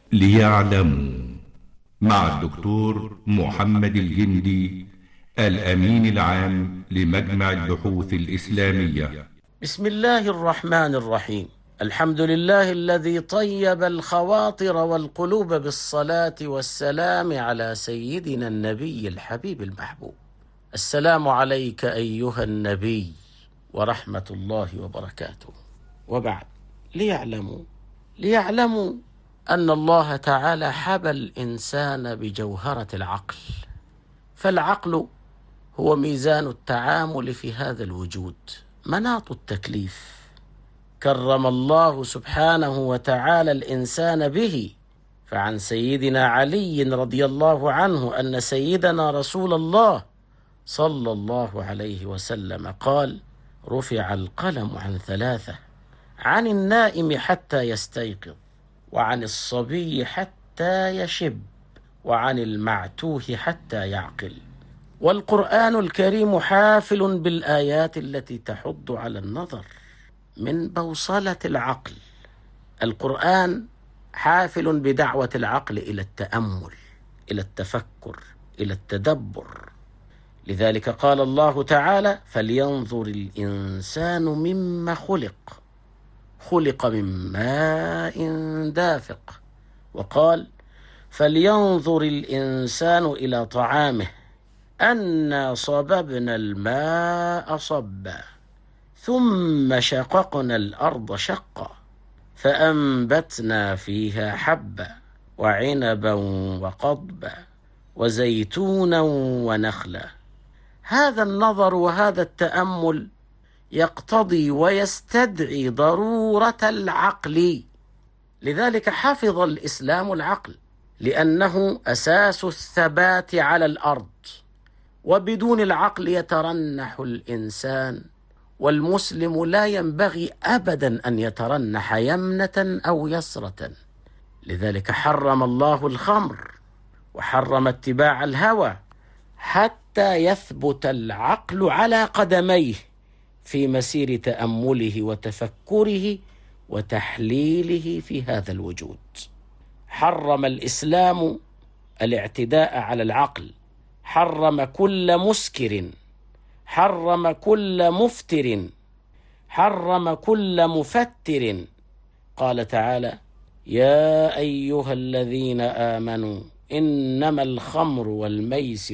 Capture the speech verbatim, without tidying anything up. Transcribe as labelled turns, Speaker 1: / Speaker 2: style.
Speaker 1: ليعلموا مع الدكتور محمد الجندي الأمين العام لمجمع البحوث الإسلامية.
Speaker 2: بسم الله الرحمن الرحيم. الحمد لله الذي طيب الخواطر والقلوب بالصلاة والسلام على سيدنا النبي الحبيب المحبوب. السلام عليك أيها النبي ورحمة الله وبركاته. وبعد، ليعلموا ليعلموا أن الله تعالى حبى الإنسان بجوهرة العقل، فالعقل هو ميزان التعامل في هذا الوجود، مناط التكليف. كرم الله سبحانه وتعالى الإنسان به، فعن سيدنا علي رضي الله عنه أن سيدنا رسول الله صلى الله عليه وسلم قال: رفع القلم عن ثلاثة، عن النائم حتى يستيقظ، وعن الصبي حتى يشب، وعن المعتوه حتى يعقل. والقرآن الكريم حافل بالآيات التي تحض على النظر من بوصلة العقل. القرآن حافل بدعوة العقل إلى التأمل، إلى التفكر، إلى التدبر. لذلك قال الله تعالى: فلينظر الإنسان مما خلق، خلق من ماء دافق. وقال: فلينظر الإنسان إلى طعامه، أنا صببنا الماء صبا، ثم شققنا الأرض شقا، فأنبتنا فيها حبا، وعنبا وقضبا، وزيتونا ونخلا. هذا النظر وهذا التأمل يقتضي ويستدعي ضرورة العقل. لذلك حفظ الإسلام العقل، لأنه أساس الثبات على الأرض، وبدون العقل يترنح الإنسان، والمسلم لا ينبغي أبدا أن يترنح يمنة أو يسرة. لذلك حرم الله الخمر، وحرم اتباع الهوى، حتى يثبت العقل على قدميه في مسير تأمله وتفكره وتحليله في هذا الوجود. حرم الإسلام الاعتداء على العقل، حرم كل مسكر، حرم كل مفتر، حرم كل مفتر. قال تعالى: يا أيها الذين آمنوا إنما الخمر والميسر